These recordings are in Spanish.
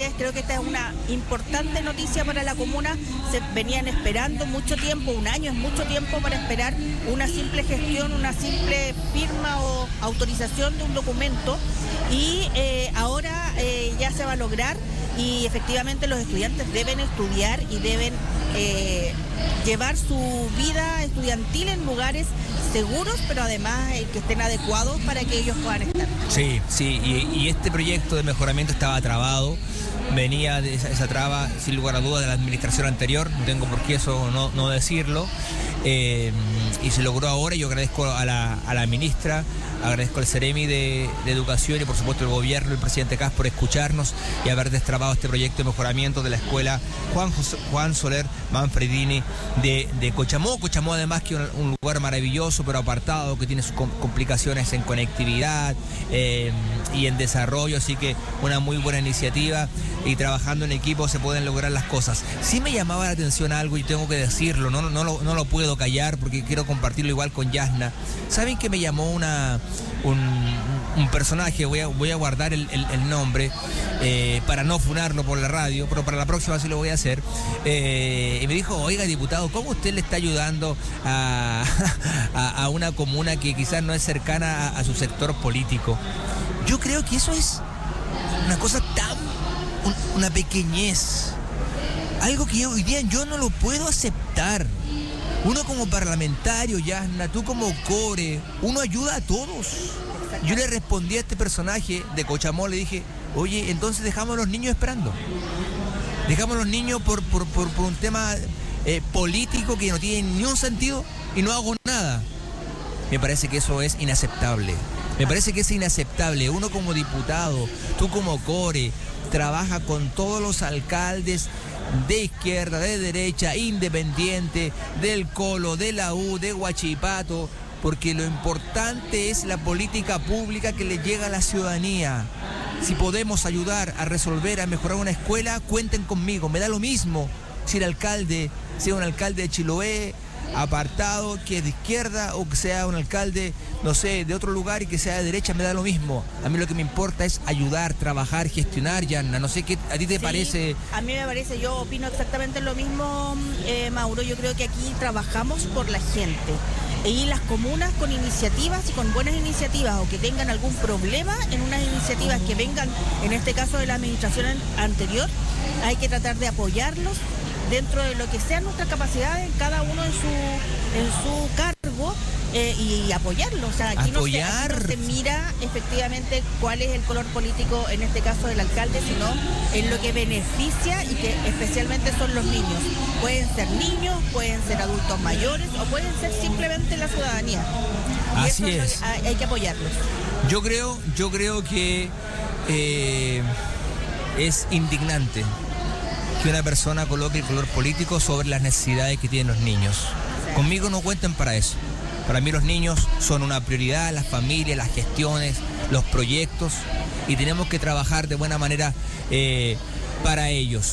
creo que esta es una importante noticia para la comuna. Se venían esperando mucho tiempo, un año es mucho tiempo para esperar una simple gestión, una simple firma o autorización de un documento, y ahora ya se va a lograr, y efectivamente los estudiantes deben estudiar y deben llevar su vida estudiantil en lugares seguros, pero además que estén adecuados para que ellos puedan estar. Sí, y este proyecto de mejoramiento estaba trabado, venía de esa traba, sin lugar a dudas, de la administración anterior, no tengo por qué eso no decirlo, y se logró ahora. Yo agradezco a la ministra, agradezco al Ceremi de Educación y por supuesto el gobierno, el presidente Kast, por escucharnos y haber destrabado este proyecto de mejoramiento de la escuela Juan Soler Manfredini de Cochamó. Cochamó además que es un lugar maravilloso pero apartado, que tiene sus complicaciones en conectividad y en desarrollo, así que una muy buena iniciativa, y trabajando en equipo se pueden lograr las cosas. Sí me llamaba la atención algo y tengo que decirlo, no lo puedo callar porque quiero compartirlo igual con Yasna. ¿Saben que me llamó un personaje? Voy a guardar el nombre para no funarlo por la radio, pero para la próxima sí lo voy a hacer. Y me dijo: oiga, diputado, ¿cómo usted le está ayudando a una comuna que quizás no es cercana a su sector político? Yo creo que eso es una cosa una pequeñez, algo que hoy día yo no lo puedo aceptar. Uno como parlamentario, Yasna, tú como core, uno ayuda a todos. Yo le respondí a este personaje de Cochamó, le dije: oye, entonces dejamos a los niños esperando. Dejamos a los niños por un tema político que no tiene ni un sentido y no hago nada. Me parece que eso es inaceptable. Me parece que es inaceptable. Uno como diputado, tú como core, trabaja con todos los alcaldes de izquierda, de derecha, independiente, del Colo, de la U, de Huachipato, porque lo importante es la política pública que le llega a la ciudadanía. Si podemos ayudar a resolver, a mejorar una escuela, cuenten conmigo. Me da lo mismo si el alcalde sea un alcalde de Chiloé, apartado, que es de izquierda, o que sea un alcalde, no sé, de otro lugar y que sea de derecha, me da lo mismo. A mí lo que me importa es ayudar, trabajar, gestionar, Yasna. No sé qué a ti te parece. A mí me parece, yo opino exactamente lo mismo, Mauro. Yo creo que aquí trabajamos por la gente. Y las comunas con iniciativas y con buenas iniciativas, o que tengan algún problema en unas iniciativas que vengan, en este caso de la administración anterior, hay que tratar de apoyarlos dentro de lo que sea nuestra capacidad, en cada uno en su cargo, y apoyarlo. O sea, aquí no se mira efectivamente cuál es el color político, en este caso del alcalde, sino en lo que beneficia, y que especialmente son los niños. Pueden ser niños, pueden ser adultos mayores, o pueden ser simplemente la ciudadanía. Y así es. Hay que apoyarlos. Yo creo que es indignante que una persona coloque el color político sobre las necesidades que tienen los niños. Conmigo no cuenten para eso. Para mí los niños son una prioridad, las familias, las gestiones, los proyectos, y tenemos que trabajar de buena manera para ellos.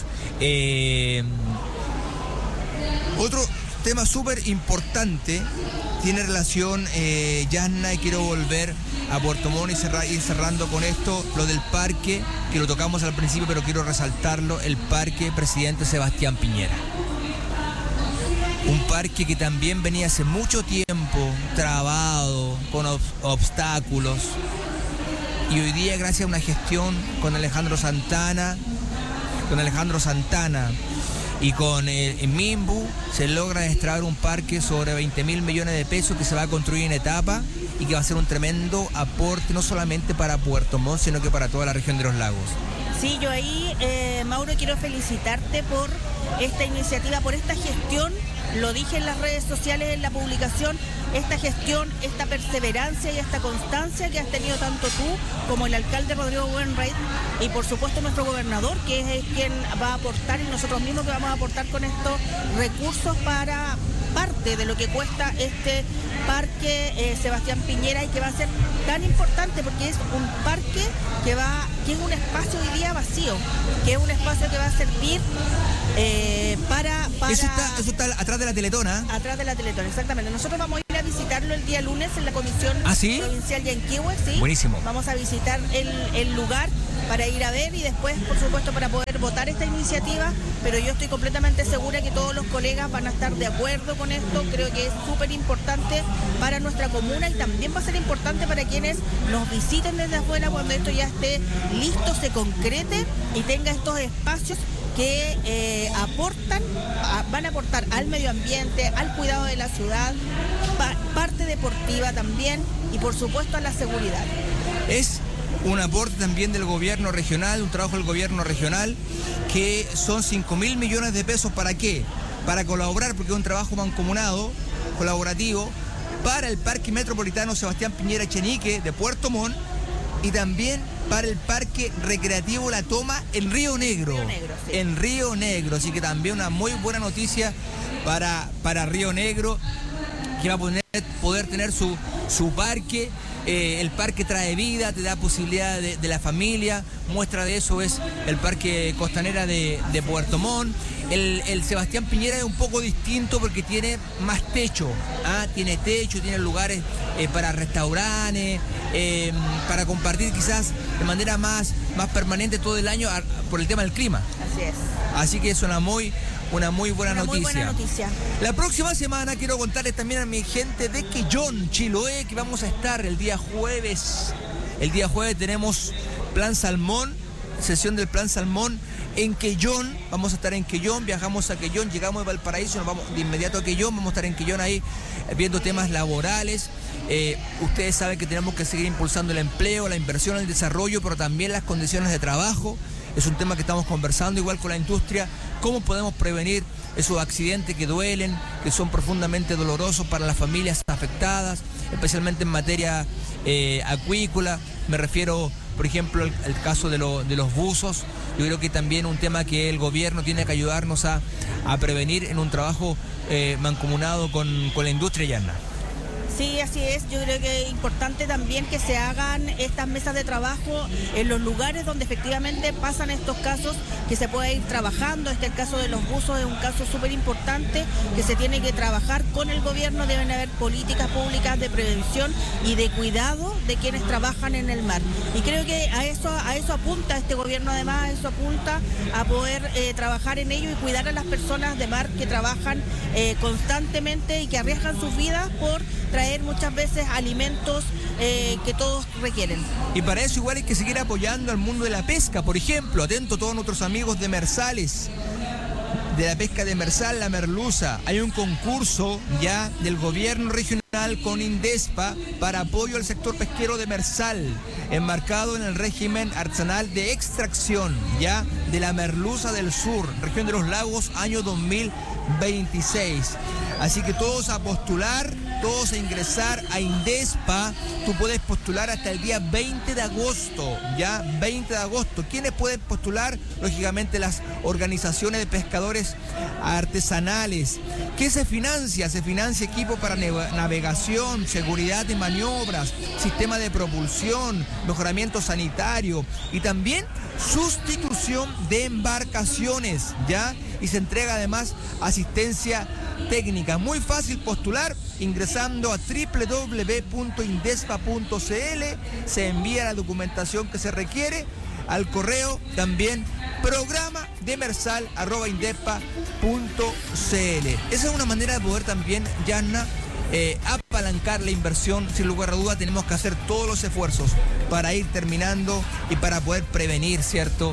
Otro tema súper importante tiene relación, Yasna, y quiero volver a Puerto Montt y ir cerrando con esto, lo del parque, que lo tocamos al principio, pero quiero resaltarlo, el parque Presidente Sebastián Piñera. Un parque que también venía hace mucho tiempo trabado, con obstáculos, y hoy día, gracias a una gestión con Alejandro Santana y con el MIMBU, se logra destrabar un parque sobre 20.000 millones de pesos que se va a construir en etapa y que va a ser un tremendo aporte, no solamente para Puerto Montt, sino que para toda la región de los lagos. Sí, yo ahí, Mauro, quiero felicitarte por esta iniciativa, por esta gestión. Lo dije en las redes sociales, en la publicación, esta gestión, esta perseverancia y esta constancia que has tenido tanto tú como el alcalde Rodrigo Wainwright, y por supuesto nuestro gobernador, que es quien va a aportar, y nosotros mismos que vamos a aportar con estos recursos para parte de lo que cuesta este parque Sebastián Piñera, y que va a ser tan importante porque es un parque que es un espacio hoy día vacío, que es un espacio que va a servir para... Eso está atrás de la Teletona. Atrás de la Teletona, exactamente. Nosotros vamos a ir a visitarlo el día lunes en la Comisión Provincial Yanquihue, ¿sí? Buenísimo. Vamos a visitar el lugar, para ir a ver y después, por supuesto, para poder votar esta iniciativa, pero yo estoy completamente segura que todos los colegas van a estar de acuerdo con esto. Creo que es súper importante para nuestra comuna y también va a ser importante para quienes nos visiten desde afuera cuando esto ya esté listo, se concrete y tenga estos espacios que van a aportar al medio ambiente, al cuidado de la ciudad, parte deportiva también y por supuesto a la seguridad. Es un aporte también del gobierno regional, un trabajo del gobierno regional, que son 5.000 millones de pesos. ¿Para qué? Para colaborar, porque es un trabajo mancomunado, colaborativo, para el Parque Metropolitano Sebastián Piñera Echenique de Puerto Montt y también para el Parque Recreativo La Toma en Río Negro. Sí. En Río Negro, así que también una muy buena noticia para Río Negro, que va a poder tener su parque. El parque trae vida, te da posibilidad de la familia. Muestra de eso es el Parque Costanera de Puerto Montt. El Sebastián Piñera es un poco distinto porque tiene más techo. Tiene techo, tiene lugares para restaurantes, para compartir quizás de manera más permanente todo el año por el tema del clima. Así es. Así que es una muy buena noticia. Muy buena noticia. La próxima semana quiero contarles también a mi gente de Quellón, Chiloé, que vamos a estar el día jueves. El día jueves tenemos Plan Salmón, sesión del Plan Salmón en Quellón. Vamos a estar en Quellón, viajamos a Quellón, llegamos de Valparaíso, nos vamos de inmediato a Quellón, vamos a estar en Quellón ahí viendo temas laborales. Ustedes saben que tenemos que seguir impulsando el empleo, la inversión, el desarrollo, pero también las condiciones de trabajo. Es un tema que estamos conversando igual con la industria, cómo podemos prevenir esos accidentes que duelen, que son profundamente dolorosos para las familias afectadas, especialmente en materia acuícola. Me refiero, por ejemplo, al caso de los buzos. Yo creo que también un tema que el gobierno tiene que ayudarnos a prevenir en un trabajo mancomunado con la industria llana. Sí, así es. Yo creo que es importante también que se hagan estas mesas de trabajo en los lugares donde efectivamente pasan estos casos, que se pueda ir trabajando. El caso de los buzos es un caso súper importante que se tiene que trabajar con el gobierno. Deben haber políticas públicas de prevención y de cuidado de quienes trabajan en el mar. Y creo que a eso apunta este gobierno, además, a eso apunta a poder trabajar en ello y cuidar a las personas de mar que trabajan constantemente y que arriesgan sus vidas por traer muchas veces alimentos que todos requieren. Y para eso igual hay que seguir apoyando al mundo de la pesca. Por ejemplo, atento a todos nuestros amigos de Mersales, de la pesca de Mersal, la merluza. Hay un concurso ya del gobierno regional con Indespa para apoyo al sector pesquero de Mersal, enmarcado en el régimen artesanal de extracción ya de la merluza del sur, región de los lagos, año 2026. Así que todos a postular, todos a ingresar a Indespa. Tú puedes postular hasta el día 20 de agosto, ya 20 de agosto. ¿Quiénes pueden postular? Lógicamente las organizaciones de pescadores artesanales. ¿Qué se financia? Se financia equipo para navegación, seguridad de maniobras, sistema de propulsión, mejoramiento sanitario y también sustitución de embarcaciones, ¿ya? Y se entrega además asistencia técnica. Muy fácil postular ingresando a www.indespa.cl. Se envía la documentación que se requiere al correo también programademersal@indespa.cl. Esa es una manera de poder también, Yanna, apalancar la inversión. Sin lugar a duda tenemos que hacer todos los esfuerzos para ir terminando y para poder prevenir, ¿cierto?,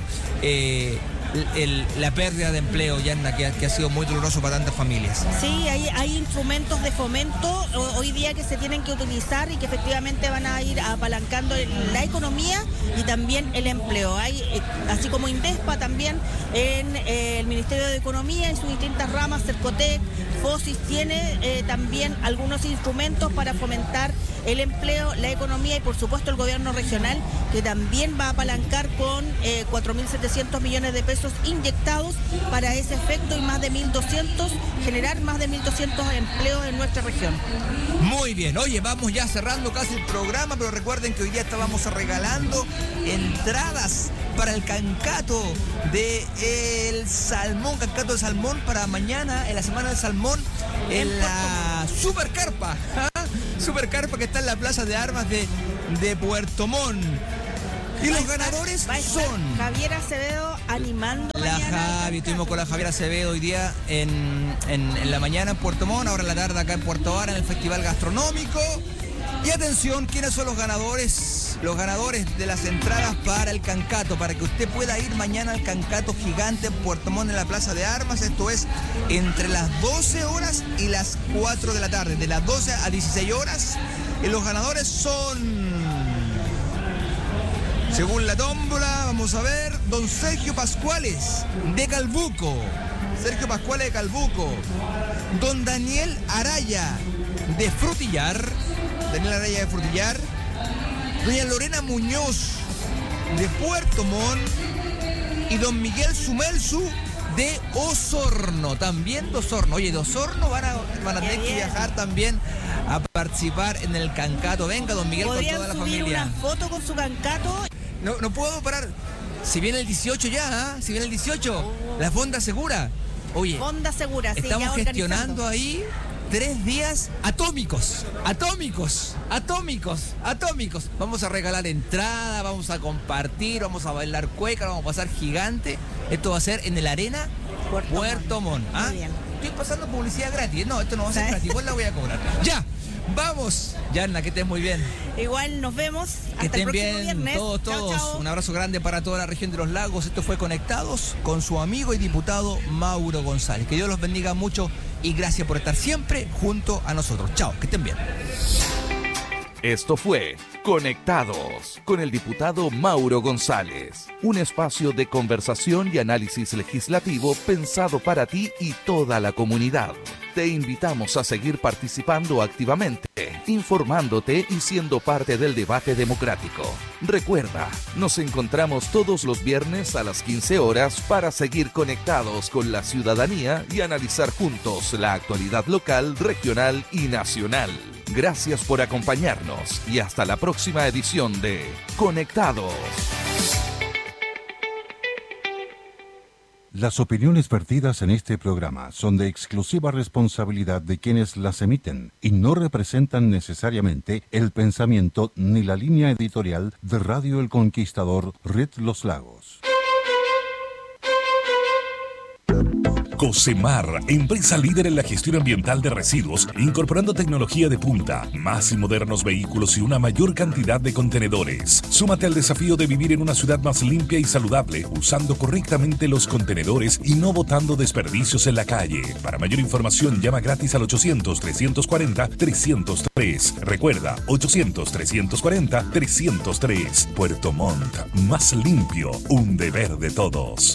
la pérdida de empleo, Yanna, que ha sido muy doloroso para tantas familias. Sí, hay instrumentos de fomento hoy día que se tienen que utilizar y que efectivamente van a ir apalancando la economía y también el empleo. Hay, así como Indespa, también en el Ministerio de Economía, en sus distintas ramas, Cercotec, FOSIS, tiene también algunos instrumentos para fomentar el empleo, la economía y por supuesto el gobierno regional, que también va a apalancar con 4.700 millones de pesos inyectados para ese efecto y generar más de 1.200 empleos en nuestra región. Muy bien, oye, vamos ya cerrando casi el programa, pero recuerden que hoy día estábamos regalando entradas para el Cancato del Salmón, Cancato de Salmón para mañana, en la Semana del Salmón, en la Supercarpa, Supercarpa que está en la Plaza de Armas de Puerto Montt. Y los ganadores va a estar son Javier Acevedo animando la mañana. Javi. Estuvimos con la Javier Acevedo hoy día en la mañana en Puerto Montt, ahora en la tarde acá en Puerto Vara en el Festival Gastronómico. Y atención, ¿quiénes son los ganadores? Los ganadores de las entradas para el Cancato, para que usted pueda ir mañana al Cancato Gigante en Puerto Montt en la Plaza de Armas. Esto es entre las 12 horas y las 4 de la tarde, de las 12 a 16 horas. Y los ganadores son, según la tómbola, vamos a ver, don Sergio Pascuales de Calbuco. Sergio Pascuales de Calbuco. Don Daniel Araya de Frutillar. Doña Lorena Muñoz de Puerto Montt y don Miguel Sumelsu de Osorno, también de Osorno. Oye, de Osorno van a tener que viajar también a participar en el Cancato. Venga, don Miguel, con toda la familia. ¿Podrían subir una foto con su Cancato? No puedo parar. Si viene el 18 ya, si viene el 18, la Fonda Segura. Oye, Fonda Segura, sí, estamos ya gestionando organizando ahí 3 días atómicos. Vamos a regalar entrada, vamos a compartir, vamos a bailar cueca, vamos a pasar gigante. Esto va a ser en el Arena Puerto Montt. ¿Ah? Muy bien. Estoy pasando publicidad gratis. No, esto no va a ser gratis, igual la voy a cobrar. ¡Ya! ¡Vamos! Yanna, que estés muy bien. Igual nos vemos. Que Hasta el estén próximo bien viernes. todos. Chao, chao. Un abrazo grande para toda la región de los lagos. Esto fue Conectados con su amigo y diputado Mauro González. Que Dios los bendiga mucho y gracias por estar siempre junto a nosotros. Chao, que estén bien. Esto fue Conectados con el diputado Mauro González, un espacio de conversación y análisis legislativo pensado para ti y toda la comunidad. Te invitamos a seguir participando activamente, informándote y siendo parte del debate democrático. Recuerda, nos encontramos todos los viernes a las 15 horas para seguir conectados con la ciudadanía y analizar juntos la actualidad local, regional y nacional. Gracias por acompañarnos y hasta la próxima edición de Conectados. Las opiniones vertidas en este programa son de exclusiva responsabilidad de quienes las emiten y no representan necesariamente el pensamiento ni la línea editorial de Radio El Conquistador, Red Los Lagos. Cocemar, empresa líder en la gestión ambiental de residuos, incorporando tecnología de punta, más y modernos vehículos y una mayor cantidad de contenedores. Súmate al desafío de vivir en una ciudad más limpia y saludable, usando correctamente los contenedores y no botando desperdicios en la calle. Para mayor información, llama gratis al 800-340-303. Recuerda, 800-340-303. Puerto Montt, más limpio, un deber de todos.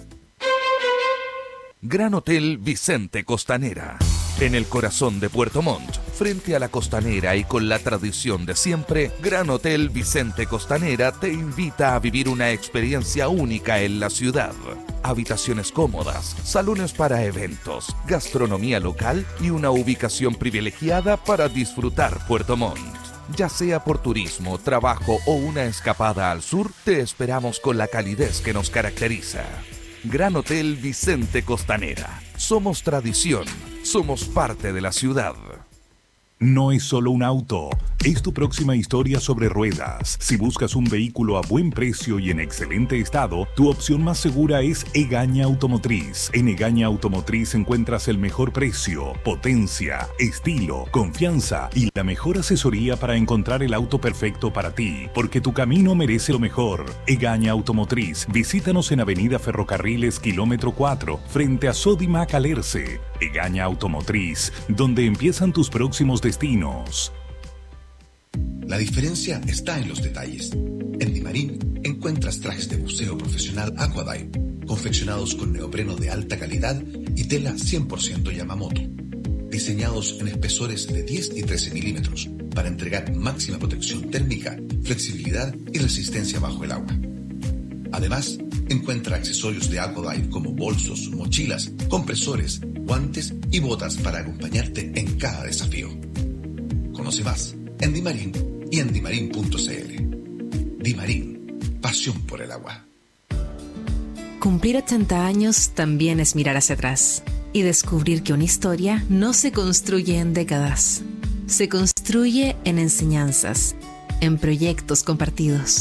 Gran Hotel Vicente Costanera. En el corazón de Puerto Montt, frente a la costanera y con la tradición de siempre, Gran Hotel Vicente Costanera te invita a vivir una experiencia única en la ciudad. Habitaciones cómodas, salones para eventos, gastronomía local y una ubicación privilegiada para disfrutar Puerto Montt. Ya sea por turismo, trabajo o una escapada al sur, te esperamos con la calidez que nos caracteriza. Gran Hotel Vicente Costanera. Somos tradición, somos parte de la ciudad. No es solo un auto, es tu próxima historia sobre ruedas. Si buscas un vehículo a buen precio y en excelente estado, tu opción más segura es Egaña Automotriz. En Egaña Automotriz encuentras el mejor precio, potencia, estilo, confianza y la mejor asesoría para encontrar el auto perfecto para ti, porque tu camino merece lo mejor. Egaña Automotriz. Visítanos en Avenida Ferrocarriles, kilómetro 4, frente a Sodimac Alerce. Egaña Automotriz, donde empiezan tus próximos destinos. La diferencia está en los detalles. En Dimarín encuentras trajes de buceo profesional Aquadive, confeccionados con neopreno de alta calidad y tela 100% Yamamoto, diseñados en espesores de 10 y 13 milímetros para entregar máxima protección térmica, flexibilidad y resistencia bajo el agua. Además, encuentra accesorios de Aquadive como bolsos, mochilas, compresores, guantes y botas para acompañarte en cada desafío. Conoce más en Dimarín y en dimarin.cl. Dimarín, pasión por el agua. Cumplir 80 años también es mirar hacia atrás y descubrir que una historia no se construye en décadas, se construye en enseñanzas, en proyectos compartidos,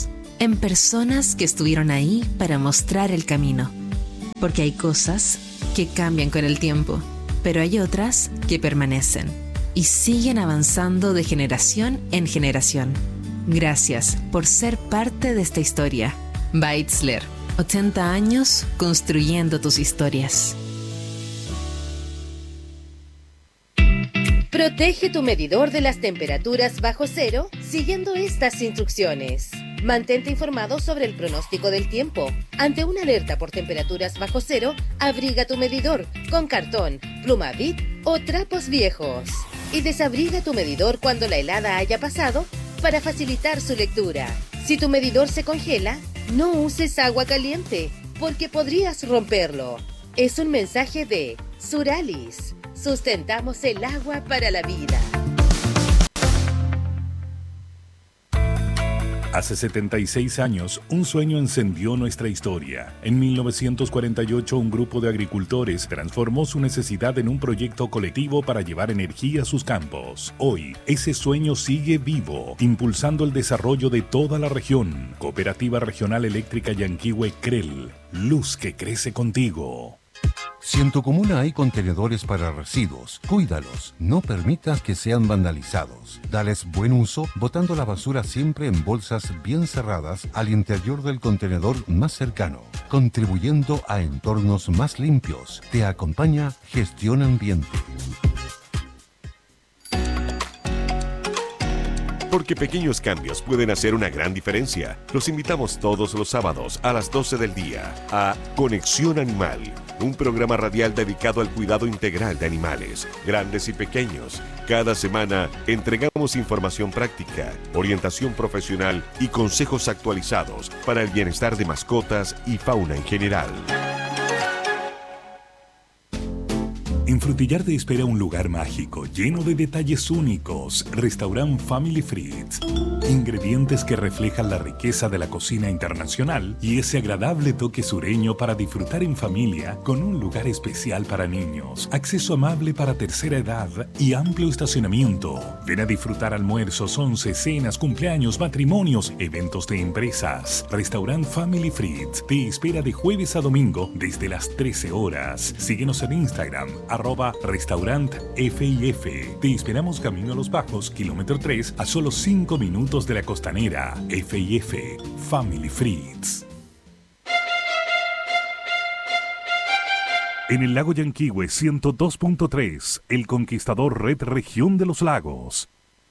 en personas que estuvieron ahí para mostrar el camino. Porque hay cosas que cambian con el tiempo, pero hay otras que permanecen y siguen avanzando de generación en generación. Gracias por ser parte de esta historia. Beitzler, 80 años construyendo tus historias. Protege tu medidor de las temperaturas bajo cero siguiendo estas instrucciones. Mantente informado sobre el pronóstico del tiempo. Ante una alerta por temperaturas bajo cero, abriga tu medidor con cartón, pluma Bic o trapos viejos. Y desabriga tu medidor cuando la helada haya pasado para facilitar su lectura. Si tu medidor se congela, no uses agua caliente porque podrías romperlo. Es un mensaje de Suralis. Sustentamos el agua para la vida. Hace 76 años, un sueño encendió nuestra historia. En 1948, un grupo de agricultores transformó su necesidad en un proyecto colectivo para llevar energía a sus campos. Hoy, ese sueño sigue vivo, impulsando el desarrollo de toda la región. Cooperativa Regional Eléctrica Yanquihue CREL. Luz que crece contigo. Si en tu comuna hay contenedores para residuos, cuídalos, no permitas que sean vandalizados. Dales buen uso, botando la basura siempre en bolsas bien cerradas al interior del contenedor más cercano, contribuyendo a entornos más limpios. Te acompaña Gestión Ambiente. Porque pequeños cambios pueden hacer una gran diferencia. Los invitamos todos los sábados a las 12 del día a Conexión Animal, un programa radial dedicado al cuidado integral de animales, grandes y pequeños. Cada semana entregamos información práctica, orientación profesional y consejos actualizados para el bienestar de mascotas y fauna en general. En Frutillar te espera un lugar mágico, lleno de detalles únicos. Restaurant Family Fritz. Ingredientes que reflejan la riqueza de la cocina internacional y ese agradable toque sureño para disfrutar en familia con un lugar especial para niños, acceso amable para tercera edad y amplio estacionamiento. Ven a disfrutar almuerzos, once, cenas, cumpleaños, matrimonios, eventos de empresas. Restaurant Family Fritz te espera de jueves a domingo desde las 13 horas. Síguenos en Instagram, @restaurant FIF. Te esperamos camino a Los Bajos, kilómetro 3, a solo 5 minutos de la Costanera. FIF, Family Fritz. En el lago Yanquihue 102.3, El Conquistador Red Región de los Lagos.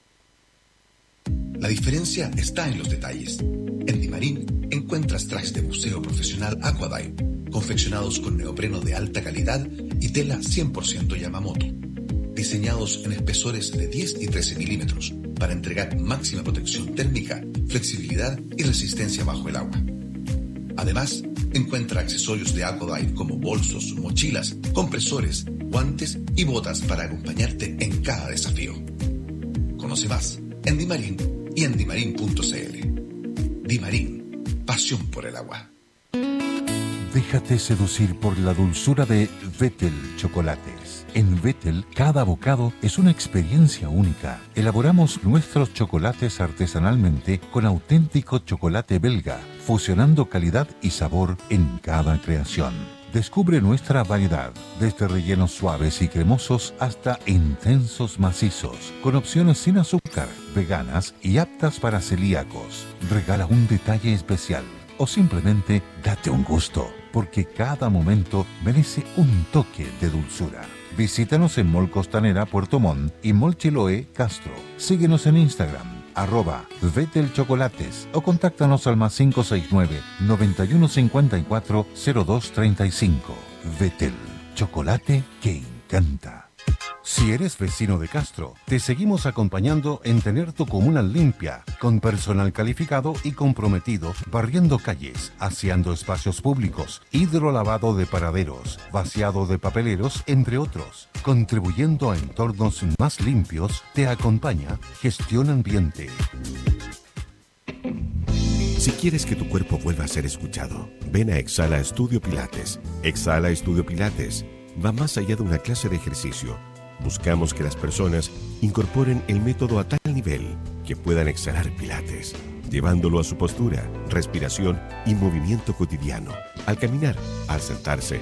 La diferencia está en los detalles. En Dimarín encuentras trajes de buceo profesional Aquadive, confeccionados con neopreno de alta calidad y tela 100% Yamamoto, diseñados en espesores de 10 y 13 milímetros para entregar máxima protección térmica, flexibilidad y resistencia bajo el agua. Además, encuentra accesorios de Aquadive como bolsos, mochilas, compresores, guantes y botas para acompañarte en cada desafío. Conoce más en Dimarín y en dimarin.cl. Dimarín, pasión por el agua. Déjate seducir por la dulzura de Vettel Chocolates. En Vettel, cada bocado es una experiencia única. Elaboramos nuestros chocolates artesanalmente con auténtico chocolate belga, fusionando calidad y sabor en cada creación. Descubre nuestra variedad, desde rellenos suaves y cremosos hasta intensos macizos, con opciones sin azúcar, veganas y aptas para celíacos. Regala un detalle especial o simplemente date un gusto, porque cada momento merece un toque de dulzura. Visítanos en Mall Costanera Puerto Montt y Mall Chiloé Castro. Síguenos en Instagram, @Vettel Chocolates, o contáctanos al +569 9154 0235. Vettel, chocolate que encanta. Si eres vecino de Castro, te seguimos acompañando en tener tu comuna limpia, con personal calificado y comprometido, barriendo calles, aseando espacios públicos, hidrolavado de paraderos, vaciado de papeleros, entre otros. Contribuyendo a entornos más limpios, te acompaña Gestión Ambiente. Si quieres que tu cuerpo vuelva a ser escuchado, ven a Exhala Estudio Pilates. Exhala Estudio Pilates va más allá de una clase de ejercicio. Buscamos que las personas incorporen el método a tal nivel que puedan exhalar pilates, llevándolo a su postura, respiración y movimiento cotidiano. Al caminar, al sentarse,